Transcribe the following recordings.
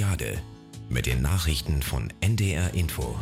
Jade mit den Nachrichten von NDR Info.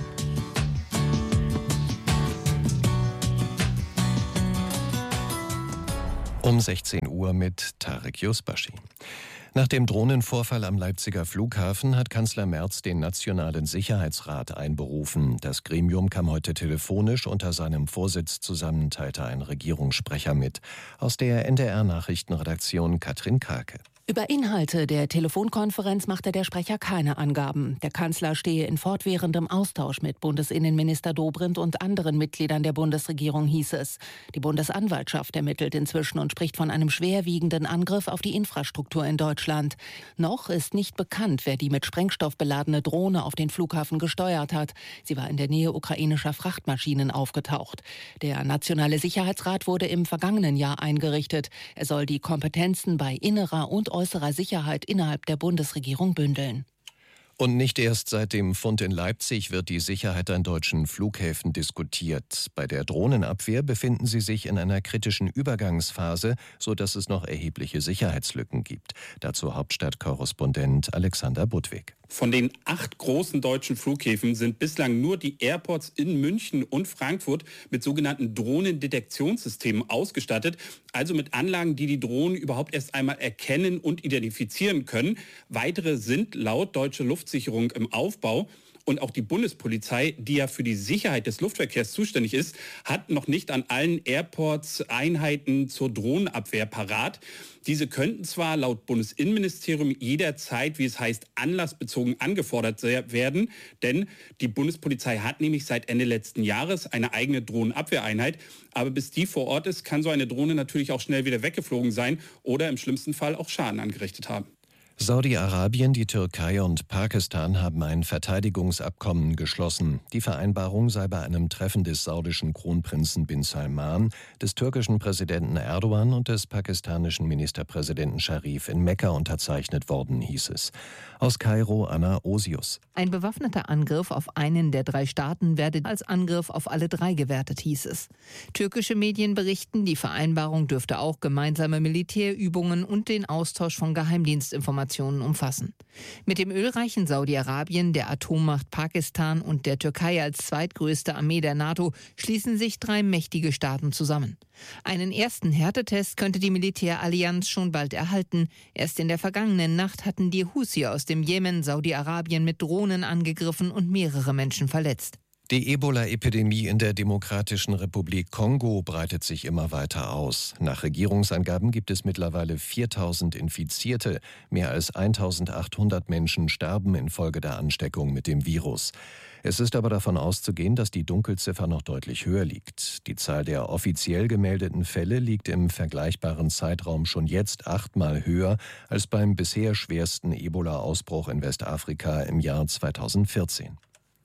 Um 16 Uhr mit Tarek Yusbashi. Nach dem Drohnenvorfall am Leipziger Flughafen hat Kanzler Merz den Nationalen Sicherheitsrat einberufen. Das Gremium kam heute telefonisch unter seinem Vorsitz zusammen, teilte ein Regierungssprecher mit. Aus der NDR-Nachrichtenredaktion Katrin Krake. Über Inhalte der Telefonkonferenz machte der Sprecher keine Angaben. Der Kanzler stehe in fortwährendem Austausch mit Bundesinnenminister Dobrindt und anderen Mitgliedern der Bundesregierung, hieß es. Die Bundesanwaltschaft ermittelt inzwischen und spricht von einem schwerwiegenden Angriff auf die Infrastruktur in Deutschland. Noch ist nicht bekannt, wer die mit Sprengstoff beladene Drohne auf den Flughafen gesteuert hat. Sie war in der Nähe ukrainischer Frachtmaschinen aufgetaucht. Der Nationale Sicherheitsrat wurde im vergangenen Jahr eingerichtet. Er soll die Kompetenzen bei innerer und äußerer Sicherheit innerhalb der Bundesregierung bündeln. Und nicht erst seit dem Fund in Leipzig wird die Sicherheit an deutschen Flughäfen diskutiert. Bei der Drohnenabwehr befinden sie sich in einer kritischen Übergangsphase, sodass es noch erhebliche Sicherheitslücken gibt. Dazu Hauptstadtkorrespondent Alexander Budwig. Von den 8 großen deutschen Flughäfen sind bislang nur die Airports in München und Frankfurt mit sogenannten Drohnendetektionssystemen ausgestattet, also mit Anlagen, die die Drohnen überhaupt erst einmal erkennen und identifizieren können. Weitere sind laut Deutsche Luftsicherung im Aufbau. Und auch die Bundespolizei, die ja für die Sicherheit des Luftverkehrs zuständig ist, hat noch nicht an allen Airports Einheiten zur Drohnenabwehr parat. Diese könnten zwar laut Bundesinnenministerium jederzeit, wie es heißt, anlassbezogen angefordert werden, denn die Bundespolizei hat nämlich seit Ende letzten Jahres eine eigene Drohnenabwehreinheit. Aber bis die vor Ort ist, kann so eine Drohne natürlich auch schnell wieder weggeflogen sein oder im schlimmsten Fall auch Schaden angerichtet haben. Saudi-Arabien, die Türkei und Pakistan haben ein Verteidigungsabkommen geschlossen. Die Vereinbarung sei bei einem Treffen des saudischen Kronprinzen bin Salman, des türkischen Präsidenten Erdogan und des pakistanischen Ministerpräsidenten Sharif in Mekka unterzeichnet worden, hieß es. Aus Kairo Anna Osius. Ein bewaffneter Angriff auf einen der 3 Staaten werde als Angriff auf alle 3 gewertet, hieß es. Türkische Medien berichten, die Vereinbarung dürfte auch gemeinsame Militärübungen und den Austausch von Geheimdienstinformationen umfassen. Mit dem ölreichen Saudi-Arabien, der Atommacht Pakistan und der Türkei als zweitgrößte Armee der NATO schließen sich 3 mächtige Staaten zusammen. Einen ersten Härtetest könnte die Militärallianz schon bald erhalten. Erst in der vergangenen Nacht hatten die Houthi aus dem Jemen Saudi-Arabien mit Drohnen angegriffen und mehrere Menschen verletzt. Die Ebola-Epidemie in der Demokratischen Republik Kongo breitet sich immer weiter aus. Nach Regierungsangaben gibt es mittlerweile 4.000 Infizierte. Mehr als 1.800 Menschen sterben infolge der Ansteckung mit dem Virus. Es ist aber davon auszugehen, dass die Dunkelziffer noch deutlich höher liegt. Die Zahl der offiziell gemeldeten Fälle liegt im vergleichbaren Zeitraum schon jetzt 8-mal höher als beim bisher schwersten Ebola-Ausbruch in Westafrika im Jahr 2014.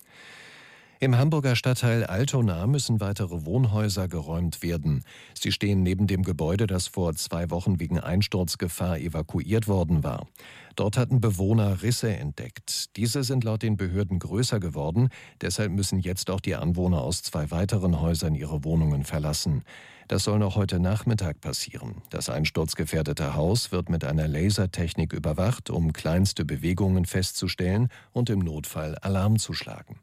Im Hamburger Stadtteil Altona müssen weitere Wohnhäuser geräumt werden. Sie stehen neben dem Gebäude, das vor 2 Wochen wegen Einsturzgefahr evakuiert worden war. Dort hatten Bewohner Risse entdeckt. Diese sind laut den Behörden größer geworden. Deshalb müssen jetzt auch die Anwohner aus 2 weiteren Häusern ihre Wohnungen verlassen. Das soll noch heute Nachmittag passieren. Das einsturzgefährdete Haus wird mit einer Lasertechnik überwacht, um kleinste Bewegungen festzustellen und im Notfall Alarm zu schlagen.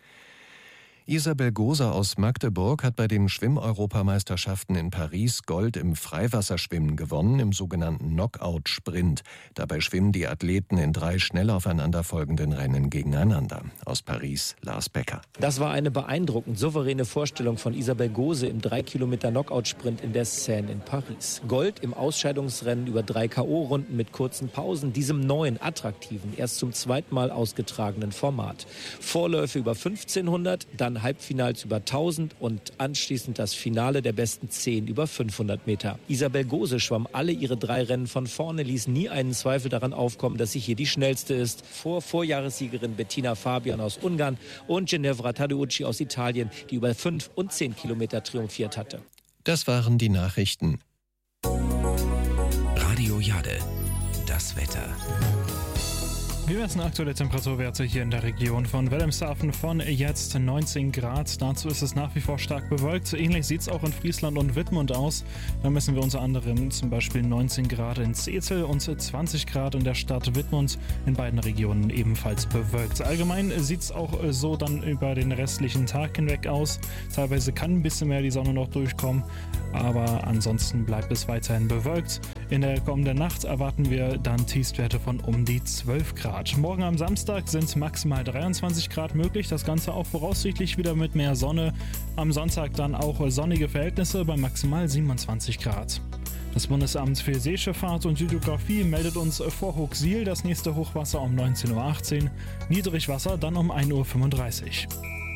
Isabel Gose aus Magdeburg hat bei den Schwimm-Europameisterschaften in Paris Gold im Freiwasserschwimmen gewonnen, im sogenannten Knockout-Sprint. Dabei schwimmen die Athleten in 3 schnell aufeinanderfolgenden Rennen gegeneinander. Aus Paris, Lars Becker. Das war eine beeindruckend souveräne Vorstellung von Isabel Gose im 3-Kilometer-Knockout-Sprint in der Seine in Paris. Gold im Ausscheidungsrennen über 3 K.O.-Runden mit kurzen Pausen, diesem neuen, attraktiven, erst zum 2. Mal ausgetragenen Format. Vorläufe über 1500, dann Halbfinals über 1000 und anschließend das Finale der besten 10 über 500 Meter. Isabel Gose schwamm alle ihre 3 Rennen von vorne, ließ nie einen Zweifel daran aufkommen, dass sie hier die schnellste ist. Vor Vorjahressiegerin Bettina Fabian aus Ungarn und Ginevra Tadeucci aus Italien, die über 5 und 10 Kilometer triumphiert hatte. Das waren die Nachrichten. Radio Jade, das Wetter. Wir messen aktuelle Temperaturwerte hier in der Region von Wilhelmshaven von jetzt 19 Grad. Dazu ist es nach wie vor stark bewölkt. Ähnlich sieht es auch in Friesland und Wittmund aus. Da messen wir unter anderem zum Beispiel 19 Grad in Zetel und 20 Grad in der Stadt Wittmund. In beiden Regionen ebenfalls bewölkt. Allgemein sieht es auch so dann über den restlichen Tag hinweg aus. Teilweise kann ein bisschen mehr die Sonne noch durchkommen, aber ansonsten bleibt es weiterhin bewölkt. In der kommenden Nacht erwarten wir dann Tiefstwerte von um die 12 Grad. Morgen am Samstag sind maximal 23 Grad möglich, das Ganze auch voraussichtlich wieder mit mehr Sonne. Am Sonntag dann auch sonnige Verhältnisse bei maximal 27 Grad. Das Bundesamt für Seeschifffahrt und Hydrographie meldet uns vor Hooksiel das nächste Hochwasser um 19.18 Uhr, Niedrigwasser dann um 1.35 Uhr.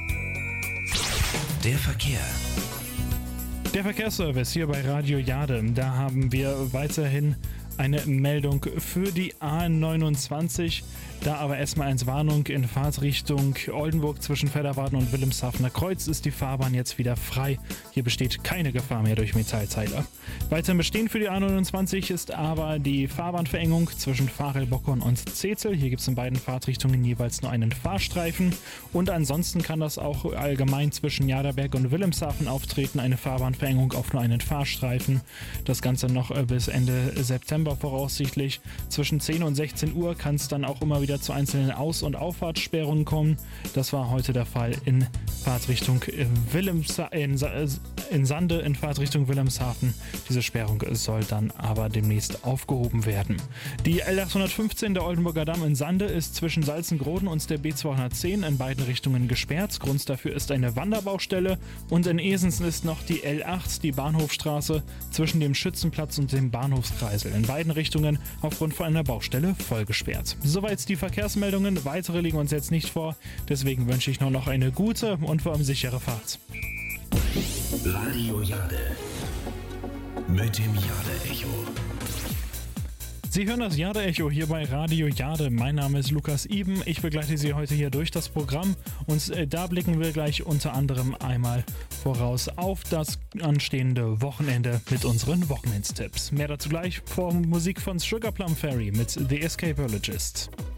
Der Verkehr. Der Verkehrsservice hier bei Radio Jade, da haben wir weiterhin eine Meldung für die A29, da aber erstmal als Warnung in Fahrtrichtung Oldenburg zwischen Vedderwarden und Wilhelmshavener Kreuz ist die Fahrbahn jetzt wieder frei. Hier besteht keine Gefahr mehr durch Metallteile. Weiterhin bestehen für die A29 ist aber die Fahrbahnverengung zwischen Farelbockern und Zetel. Hier gibt es in beiden Fahrtrichtungen jeweils nur einen Fahrstreifen und ansonsten kann das auch allgemein zwischen Jaderberg und Wilhelmshaven auftreten, eine Fahrbahnverengung auf nur einen Fahrstreifen. Das Ganze noch bis Ende September voraussichtlich. Zwischen 10 und 16 Uhr kann es dann auch immer wieder zu einzelnen Aus- und Auffahrtssperrungen kommen. Das war heute der Fall in Fahrtrichtung in Sande in Fahrtrichtung Wilhelmshaven. Diese Sperrung soll dann aber demnächst aufgehoben werden. Die L815 der Oldenburger Damm in Sande ist zwischen Salzengroden und der B210 in beiden Richtungen gesperrt. Grund dafür ist eine Wanderbaustelle und in Esensen ist noch die L8, die Bahnhofstraße, zwischen dem Schützenplatz und dem Bahnhofskreisel. In beiden Richtungen aufgrund von einer Baustelle voll gesperrt. Soweit die Verkehrsmeldungen. Weitere liegen uns jetzt nicht vor. Deswegen wünsche ich nur noch eine gute und vor allem sichere Fahrt. Radio Jade. Mit dem Jade-Echo. Sie hören das Jade-Echo hier bei Radio Jade. Mein Name ist Lukas Iben. Ich begleite Sie heute hier durch das Programm und da blicken wir gleich unter anderem einmal voraus auf das anstehende Wochenende mit unseren Wochenendstipps. Mehr dazu gleich vor Musik von Sugar Plum Fairy mit The Escapeologist.